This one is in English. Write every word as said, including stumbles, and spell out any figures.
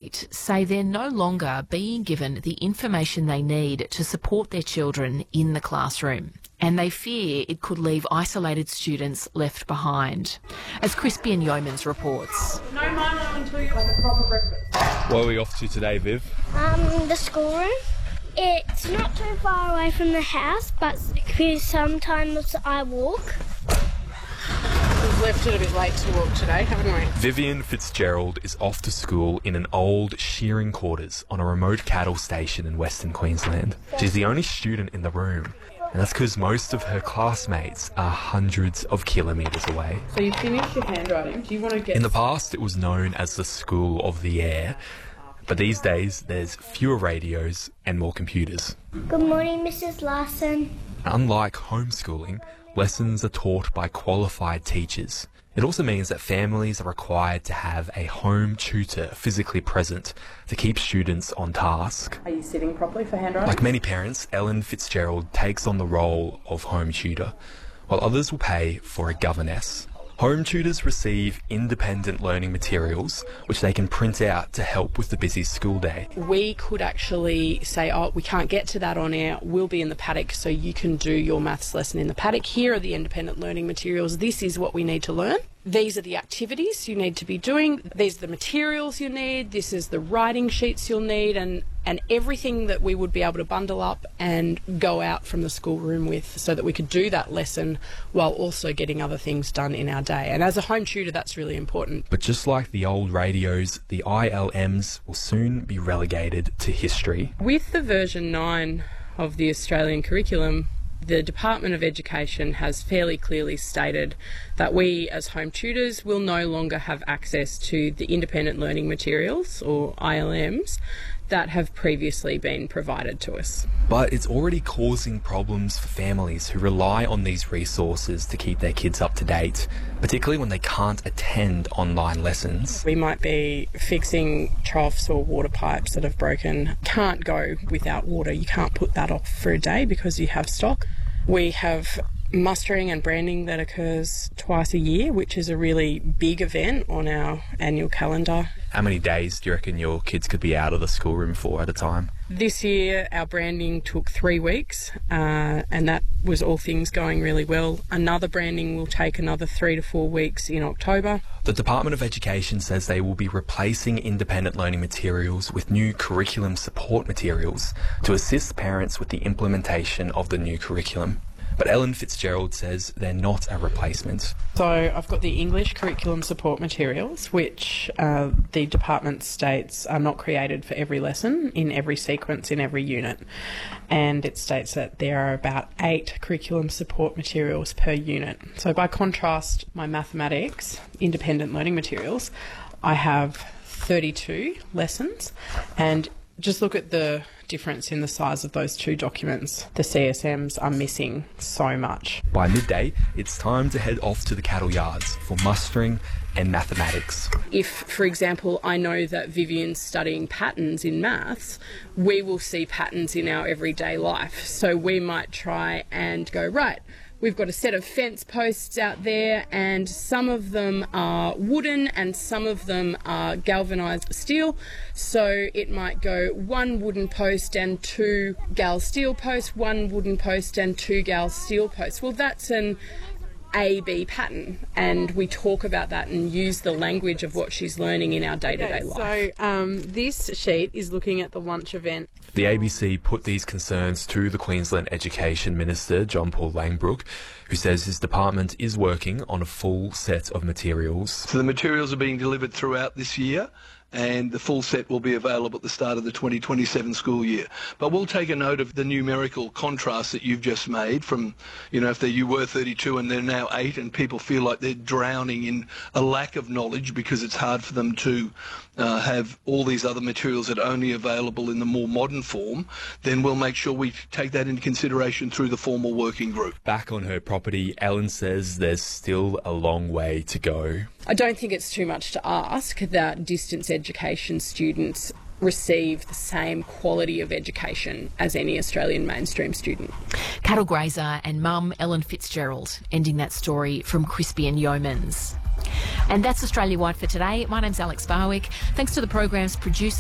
Street say they're no longer being given the information they need to support their children in the classroom, and they fear it could leave isolated students left behind. As Crispian Yeomans reports. No Milo until you have a proper breakfast. What are we off to today, Viv? Um, the schoolroom. It's not too far away from the house, but because sometimes I walk. We've left it a bit late to walk today, haven't we? Vivian Fitzgerald is off to school in an old shearing quarters on a remote cattle station in Western Queensland. She's the only student in the room, and that's because most of her classmates are hundreds of kilometres away. So you finished your handwriting. Do you want to get... In the past, it was known as the School of the Air, but these days there's fewer radios and more computers. Good morning, Missus Larson. Unlike homeschooling, lessons are taught by qualified teachers. It also means that families are required to have a home tutor physically present to keep students on task. Are you sitting properly for handwriting? Like many parents, Ellen Fitzgerald takes on the role of home tutor, while others will pay for a governess. Home tutors receive independent learning materials, which they can print out to help with the busy school day. We could actually say, oh, we can't get to that on air, we'll be in the paddock so you can do your maths lesson in the paddock. Here are the independent learning materials. This is what we need to learn. These are the activities you need to be doing. These are the materials you need. This is the writing sheets you'll need, and, and everything that we would be able to bundle up and go out from the schoolroom with so that we could do that lesson while also getting other things done in our day. And as a home tutor, that's really important. But just like the old radios, the I L Ms will soon be relegated to history. With the version nine of the Australian curriculum, the Department of Education has fairly clearly stated that we as home tutors will no longer have access to the independent learning materials, or I L Ms, that have previously been provided to us. But it's already causing problems for families who rely on these resources to keep their kids up to date, particularly when they can't attend online lessons. We might be fixing troughs or water pipes that have broken. Can't go without water. You can't put that off for a day because you have stock. We have mustering and branding that occurs twice a year, which is a really big event on our annual calendar. How many days do you reckon your kids could be out of the schoolroom for at a time? This year our branding took three weeks uh, and that was all things going really well. Another branding will take another three to four weeks in October. The Department of Education says they will be replacing independent learning materials with new curriculum support materials to assist parents with the implementation of the new curriculum. But Ellen Fitzgerald says they're not a replacement. So I've got the English curriculum support materials, which uh, the department states are not created for every lesson, in every sequence, in every unit. And it states that there are about eight curriculum support materials per unit. So by contrast, my mathematics, independent learning materials, I have thirty-two lessons, and just look at the difference in the size of those two documents. The C S Ms are missing so much. By midday, it's time to head off to the cattle yards for mustering and mathematics. If, for example, I know that Vivian's studying patterns in maths, we will see patterns in our everyday life. So we might try and go, right, we've got a set of fence posts out there and some of them are wooden and some of them are galvanised steel. So it might go one wooden post and two gal steel posts, one wooden post and two gal steel posts. Well, that's an A B pattern, and we talk about that and use the language of what she's learning in our day-to-day life. So um, this sheet is looking at the lunch event. The A B C put these concerns to the Queensland Education Minister, John Paul Langbroek, who says his department is working on a full set of materials. So the materials are being delivered throughout this year, and the full set will be available at the start of the twenty twenty-seven school year. But we'll take a note of the numerical contrast that you've just made from, you know, if you were thirty-two and they're now eight and people feel like they're drowning in a lack of knowledge because it's hard for them to uh, have all these other materials that are only available in the more modern form, then we'll make sure we take that into consideration through the formal working group. Back on her property, Ellen says there's still a long way to go. I don't think it's too much to ask that distance education students receive the same quality of education as any Australian mainstream student. Cattle grazer and mum Ellen Fitzgerald ending that story from Crispian Yeomans. And that's Australia Wide for today. My name's Alex Barwick. Thanks to the program's producer